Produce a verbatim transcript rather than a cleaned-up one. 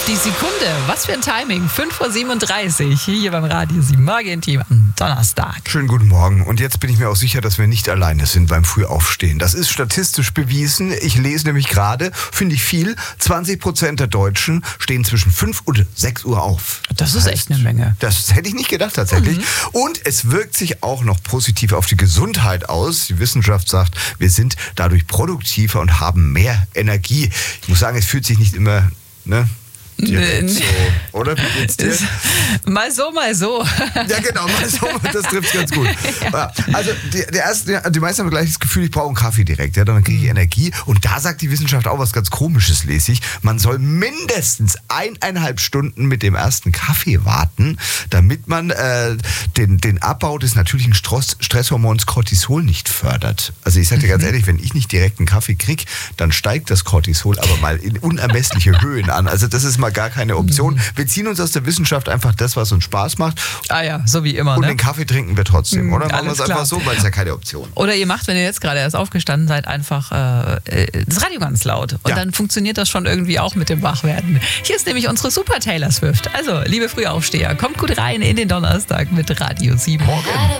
auf die Sekunde. Was für ein Timing. fünf Uhr siebenunddreißig hier beim Radio sieben Morgen-Team am Donnerstag. Schönen guten Morgen. Und jetzt bin ich mir auch sicher, dass wir nicht alleine sind beim Frühaufstehen. Das ist statistisch bewiesen. Ich lese nämlich gerade, finde ich viel, zwanzig Prozent der Deutschen stehen zwischen fünf und sechs Uhr auf. Das ist echt eine Menge. Das hätte ich nicht gedacht tatsächlich. Mhm. Und es wirkt sich auch noch positiv auf die Gesundheit aus. Die Wissenschaft sagt, wir sind dadurch produktiver und haben mehr Energie. Ich muss sagen, es fühlt sich nicht immer, ne? Direkt so, oder? Wie geht's dir? Mal so, mal so. Ja, genau, mal so, das trifft ganz gut. Ja. Also die, der erste, die meisten haben gleich das Gefühl, ich brauche einen Kaffee direkt, ja, dann kriege ich Energie. Und da sagt die Wissenschaft auch was ganz Komisches, lese ich. Man soll mindestens eineinhalb Stunden mit dem ersten Kaffee warten, damit man äh, den, den Abbau des natürlichen Stress, Stresshormons Cortisol nicht fördert. Also ich sage dir ganz ehrlich, wenn ich nicht direkt einen Kaffee kriege, dann steigt das Cortisol aber mal in unermessliche Höhen an. Also das ist mal gar keine Option. Wir ziehen uns aus der Wissenschaft einfach das, was uns Spaß macht. Ah ja, so wie immer. Und ne? den Kaffee trinken wir trotzdem, oder? Machen wir es klar. einfach so, weil es ja keine Option. Oder ihr macht, wenn ihr jetzt gerade erst aufgestanden seid, einfach äh, das Radio ganz laut. Und ja. dann funktioniert das schon irgendwie auch mit dem Wachwerden. Hier ist nämlich unsere Super Taylor Swift. Also, liebe Frühaufsteher, kommt gut rein in den Donnerstag mit Radio sieben. Morgen.